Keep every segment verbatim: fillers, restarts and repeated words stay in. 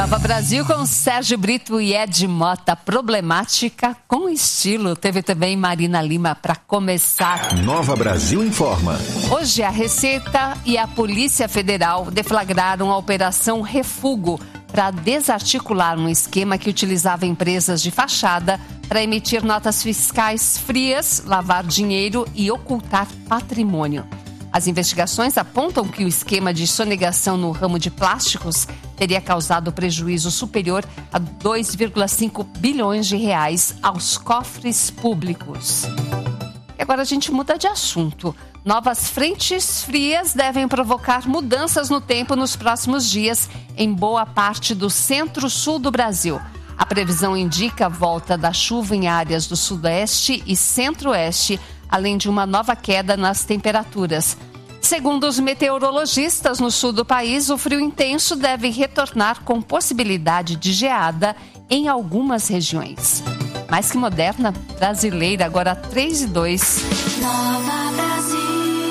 Nova Brasil com Sérgio Brito e Ed Mota. Problemática com estilo. Teve também Marina Lima para começar. Nova Brasil informa. Hoje a Receita e a Polícia Federal deflagraram a Operação Refugo para desarticular um esquema que utilizava empresas de fachada para emitir notas fiscais frias, lavar dinheiro e ocultar patrimônio. As investigações apontam que o esquema de sonegação no ramo de plásticos teria causado prejuízo superior a dois vírgula cinco bilhões de reais aos cofres públicos. E agora a gente muda de assunto. Novas frentes frias devem provocar mudanças no tempo nos próximos dias em boa parte do centro-sul do Brasil. A previsão indica a volta da chuva em áreas do sudeste e centro-oeste, além de uma nova queda nas temperaturas. Segundo os meteorologistas no sul do país, o frio intenso deve retornar com possibilidade de geada em algumas regiões. Mais que moderna, brasileira, agora três e dois. Nova Brasil.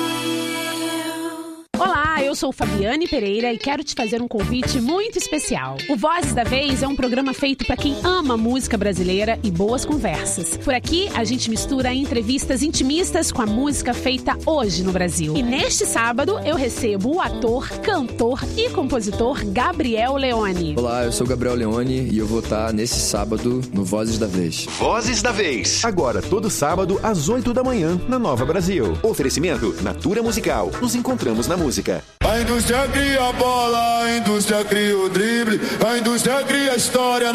Olá, eu sou Fabiane Pereira e quero te fazer um convite muito especial. O Vozes da Vez é um programa feito para quem ama música brasileira e boas conversas. Por aqui, a gente mistura entrevistas intimistas com a música feita hoje no Brasil. E neste sábado, eu recebo o ator, cantor e compositor Gabriel Leone. Olá, eu sou Gabriel Leone e eu vou estar nesse sábado no Vozes da Vez. Vozes da Vez. Agora, todo sábado, às oito da manhã, na Nova Brasil. Oferecimento Natura Musical. Nos encontramos na música. A indústria cria bola, a indústria cria o drible, a indústria cria história.